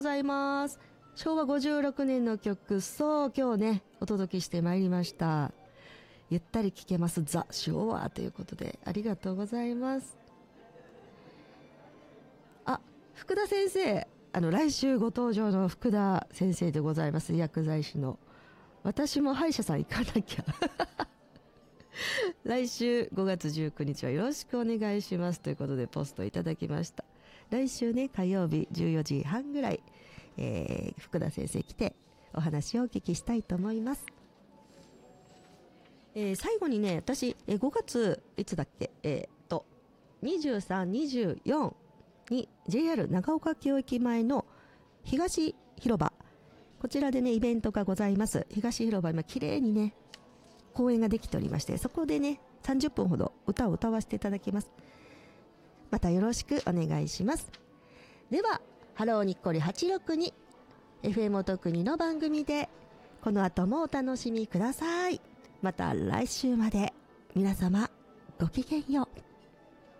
ございます。昭和56年の曲、そう今日ねお届けしてまいりました。ゆったり聴けますザ・昭和ということでありがとうございます。福田先生、来週ご登場の福田先生でございます。薬剤師の。私も歯医者さん行かなきゃ来週5月19日はよろしくお願いしますということでポストいただきました。来週ね火曜日14時半ぐらい、福田先生来てお話をお聞きしたいと思います。最後にね、私5月いつだっけ、23、24に JR 長岡京駅前の東広場、こちらでねイベントがございます。東広場、今綺麗にね公演ができておりまして、そこでね30分ほど歌を歌わせていただきます。またよろしくお願いします。ではハローにっこり862 FM お得にの番組でこの後もお楽しみください。また来週まで皆様ごきげんよう。